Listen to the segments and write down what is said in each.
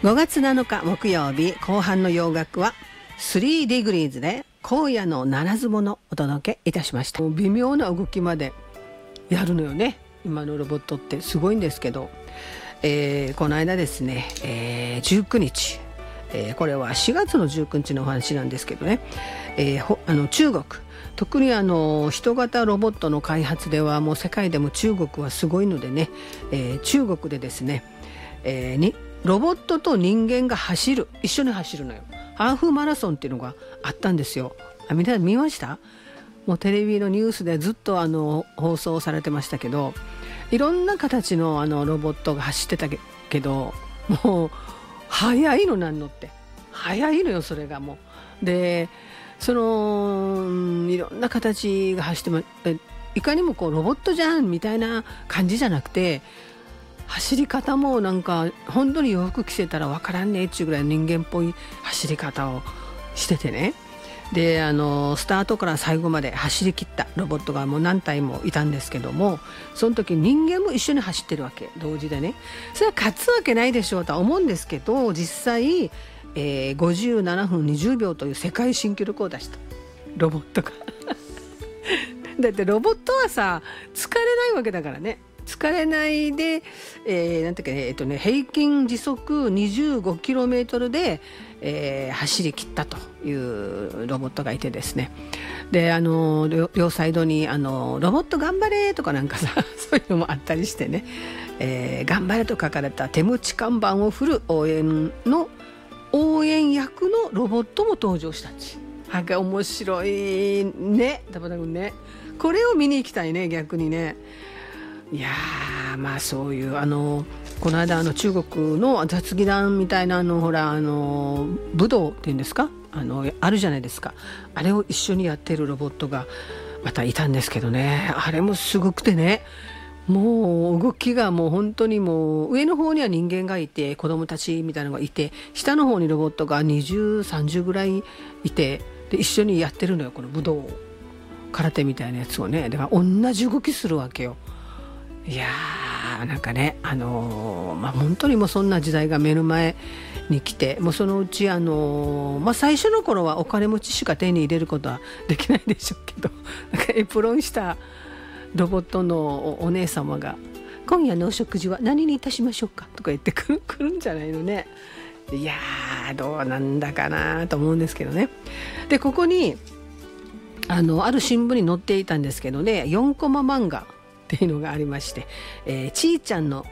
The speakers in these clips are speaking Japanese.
5月7日木曜日、後半の洋楽は3 degrees で荒野のならず者をお届けいたしました。微妙な動きまでやるのよね。今のロボットってすごいんですけど、この間ですね、19日、これは4月の19日のお話なんですけどね、中国、特に人型ロボットの開発ではもう世界でも中国はすごいのでね、中国でですね、ロボットと人間が一緒に走るのよ。ハーフマラソンっていうのがあったんですよ。皆さん見ました？もうテレビのニュースでずっと放送されてましたけど、いろんな形のロボットが走ってたけど、もう速いの、なんのって速いのよ、それがもう。でいろんな形が走っていかにもこうロボットじゃんみたいな感じじゃなくて、走り方もなんか本当に洋服着せたらわからんねえっちゅうぐらい人間っぽい走り方をしててね。でスタートから最後まで走り切ったロボットがもう何体もいたんですけども、その時人間も一緒に走ってるわけ、同時でね。それは勝つわけないでしょうとは思うんですけど、実際、57分20秒という世界新記録を出したロボットがだってロボットはさ、疲れないわけだからね。疲れないで、なんていうかね、平均時速 25km で、走り切ったというロボットがいてですね。で両サイドにロボット頑張れとかなんかさそういうのもあったりしてね、頑張れと書かれた手持ち看板を振る応援役のロボットも登場したんです。面白いね、田畑君ね。これを見に行きたいね、逆にね。いやまあそういうこの間中国の雑技団みたいなほら武道っていうんですか、あるじゃないですか。あれを一緒にやってるロボットがまたいたんですけどね。あれもすごくてね、もう動きがもう本当にもう上の方には人間がいて子供たちみたいなのがいて、下の方にロボットが20、30ぐらいいて、で一緒にやってるのよ、この武道空手みたいなやつをね。だから同じ動きするわけよ。いやなんかね、本当にもうそんな時代が目の前に来て、もうそのうち最初の頃はお金持ちしか手に入れることはできないでしょうけど、なんかエプロンしたロボットのお姉様が今夜のお食事は何にいたしましょうかとか言ってくるんじゃないのね。いやどうなんだかなと思うんですけどね。でここにある新聞に載っていたんですけどね、4コマ漫画っていうのがありまして、ちーちゃんの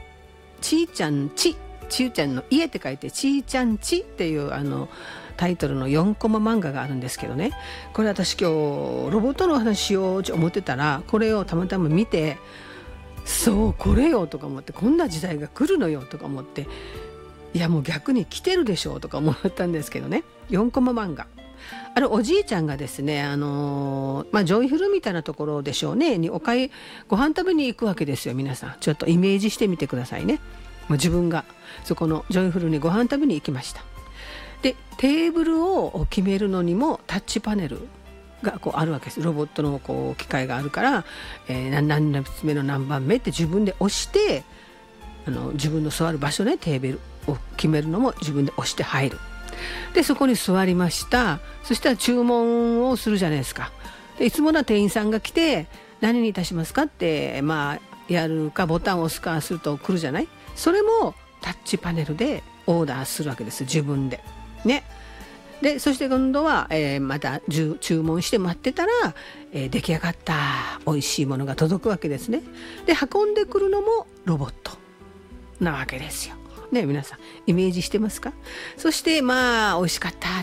家って書いてちーちゃんちっていうタイトルの4コマ漫画があるんですけどね。これ私今日ロボットの話しようと思ってたら、これをたまたま見て、そうこれよとか思って、こんな時代が来るのよとか思って、いやもう逆に来てるでしょうとか思ったんですけどね。4コマ漫画、おじいちゃんがですね、ジョイフルみたいなところでしょうねにご飯食べに行くわけですよ。皆さんちょっとイメージしてみてくださいね。もう自分がそこのジョイフルにご飯食べに行きました。でテーブルを決めるのにもタッチパネルがこうあるわけです。ロボットのこう機械があるから、何列目の何番目って自分で押して、自分の座る場所ね、テーブルを決めるのも自分で押して入る。でそこに座りました。そしたら注文をするじゃないですか。でいつもの店員さんが来て何にいたしますかってやるかボタンを押すかすると来るじゃない。それもタッチパネルでオーダーするわけです、自分でね。でそして今度は、また注文して待ってたら、出来上がった美味しいものが届くわけですね。で運んでくるのもロボットなわけですよね。皆さんイメージしてますか？そして美味しかった